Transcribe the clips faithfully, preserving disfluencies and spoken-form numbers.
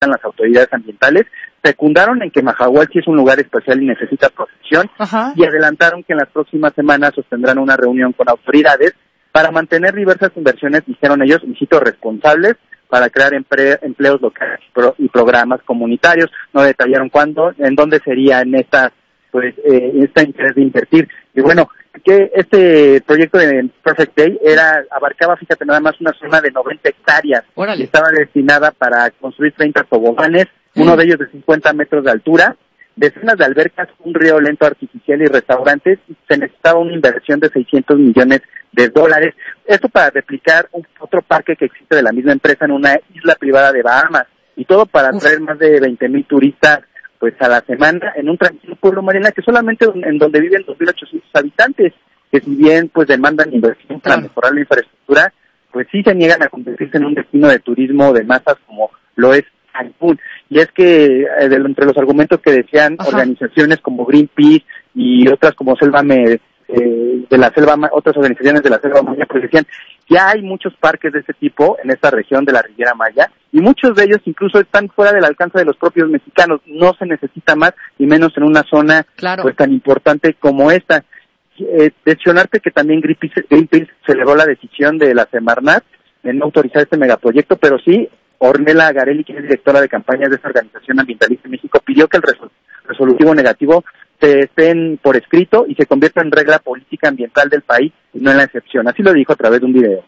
las autoridades ambientales, secundaron en que Mahahual sí es un lugar especial y necesita protección. Ajá. Y adelantaron que en las próximas semanas sostendrán una reunión con autoridades para mantener diversas inversiones, dijeron ellos, y cito, responsables, para crear empre- empleos locales pro- y programas comunitarios. No detallaron cuándo, en dónde sería en esta, pues, eh, este interés de invertir. Y bueno, que este proyecto de Perfect Day era, abarcaba, fíjate, nada más una zona de noventa hectáreas. Órale. Y estaba destinada para construir treinta toboganes, mm. uno de ellos de cincuenta metros de altura, decenas de albercas, un río lento artificial y restaurantes. Se necesitaba una inversión de seiscientos millones de dólares. Esto para replicar un, otro parque que existe de la misma empresa en una isla privada de Bahamas. Y todo para atraer más de veinte mil turistas pues a la semana en un tranquilo pueblo, Mariana, que solamente en donde viven dos mil ochocientos habitantes, que si bien pues demandan inversión para claro. mejorar la infraestructura, pues sí se niegan a convertirse en un destino de turismo de masas como lo es Cancún. Y es que eh, de, entre los argumentos que decían Ajá. organizaciones como Greenpeace y otras como Selva Me, eh, de la Selva, otras organizaciones de la Selva Maya, pues decían ya hay muchos parques de este tipo en esta región de la Riviera Maya y muchos de ellos incluso están fuera del alcance de los propios mexicanos. No se necesita más y menos en una zona claro. pues tan importante como esta. Eh, mencionarte que también Greenpeace, Greenpeace celebró la decisión de la Semarnat de no autorizar este megaproyecto, pero sí Ornella Garelli, que es directora de campañas de esta organización ambientalista en México, pidió que el resol- resolutivo negativo se estén por escrito y se convierta en regla política ambiental del país y no en la excepción. Así lo dijo a través de un video.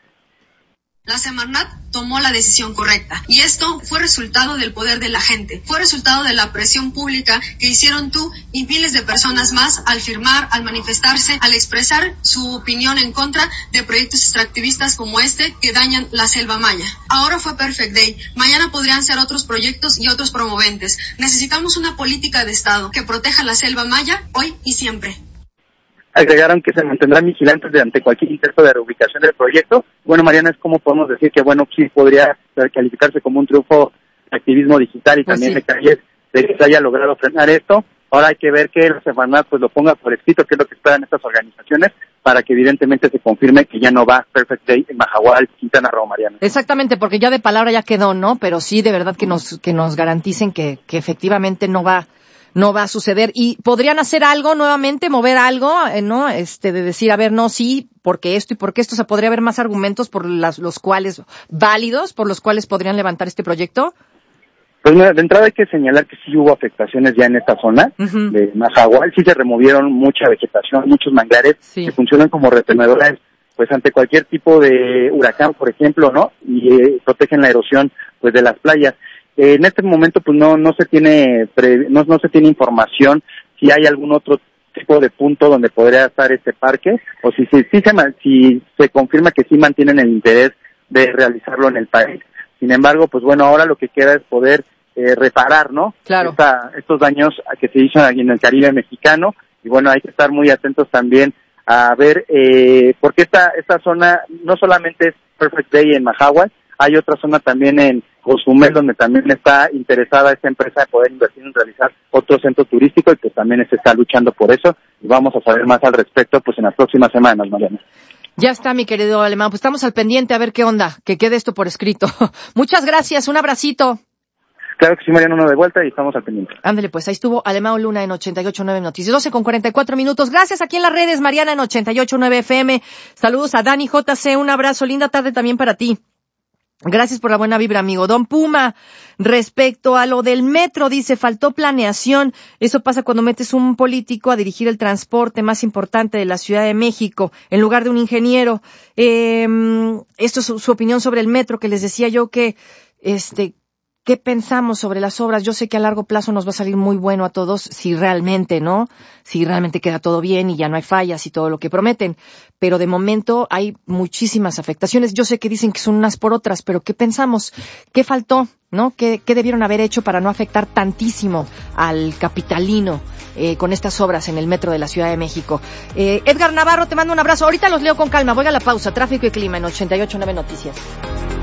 La Semarnat tomó la decisión correcta y esto fue resultado del poder de la gente, fue resultado de la presión pública que hicieron tú y miles de personas más al firmar, al manifestarse, al expresar su opinión en contra de proyectos extractivistas como este que dañan la selva maya. Ahora fue Perfect Day, mañana podrían ser otros proyectos y otros promoventes. Necesitamos una política de Estado que proteja la selva maya hoy y siempre. Agregaron que se mantendrán vigilantes ante cualquier intento de reubicación del proyecto. Bueno, Mariana, es como podemos decir que, bueno, sí podría calificarse como un triunfo de activismo digital y pues también sí. de, que, de que se haya logrado frenar esto. Ahora hay que ver que la Semarnat pues lo ponga por escrito, que es lo que esperan estas organizaciones, para que evidentemente se confirme que ya no va Perfect Day en Mahahual, Quintana Roo, Mariana. Exactamente, porque ya de palabra ya quedó, ¿no? Pero sí, de verdad que nos que nos garanticen que, que efectivamente no va no va a suceder. Y podrían hacer algo nuevamente, mover algo, ¿no? Este, de decir, a ver, no, sí, porque esto y porque esto, o sea, podría haber más argumentos por las, los cuales, válidos, por los cuales podrían levantar este proyecto. Pues mira, de entrada hay que señalar que sí hubo afectaciones ya en esta zona uh-huh. de Mahahual, sí se removieron mucha vegetación, muchos manglares sí. que funcionan como retenedoras, pues ante cualquier tipo de huracán, por ejemplo, ¿no? Y eh, protegen la erosión, pues, de las playas. Eh, en este momento, pues, no no se tiene pre, no no se tiene información si hay algún otro tipo de punto donde podría estar este parque, o si si, si se si se confirma que sí mantienen el interés de realizarlo en el país. Sin embargo, pues bueno, ahora lo que queda es poder eh, reparar, ¿no? Claro. Esta, estos daños que se hizo en el Caribe mexicano, y bueno, hay que estar muy atentos también a ver, eh, porque esta esta zona no solamente es Perfect Day en Mahahual, hay otra zona también en Cozumel donde también está interesada esta empresa de poder invertir en realizar otro centro turístico y pues también se está luchando por eso, y vamos a saber más al respecto pues en las próximas semanas, Mariana. Ya está, mi querido Alemán, pues estamos al pendiente a ver qué onda, que quede esto por escrito. Muchas gracias, un abracito. Claro que sí, Mariana, uno de vuelta y estamos al pendiente. Ándale, pues ahí estuvo Alemán Luna en ochenta y ocho punto nueve Noticias, doce con cuarenta y cuatro minutos. Gracias aquí en las redes, Mariana en ochenta y ocho punto nueve F M. Saludos a Dani J C, un abrazo, linda tarde también para ti. Gracias por la buena vibra, amigo. Don Puma, respecto a lo del metro, dice, faltó planeación. Eso pasa cuando metes un político a dirigir el transporte más importante de la Ciudad de México, en lugar de un ingeniero. Eh, esto es su, su opinión sobre el metro, que les decía yo que, este, ¿qué pensamos sobre las obras? Yo sé que a largo plazo nos va a salir muy bueno a todos si realmente, ¿no? Si realmente queda todo bien y ya no hay fallas y todo lo que prometen. Pero de momento hay muchísimas afectaciones. Yo sé que dicen que son unas por otras, pero ¿qué pensamos? ¿Qué faltó? ¿No? ¿Qué, qué debieron haber hecho para no afectar tantísimo al capitalino eh, con estas obras en el metro de la Ciudad de México? Eh, Edgar Navarro, te mando un abrazo. Ahorita los leo con calma. Voy a la pausa. Tráfico y clima en ochenta y ocho punto nueve Noticias.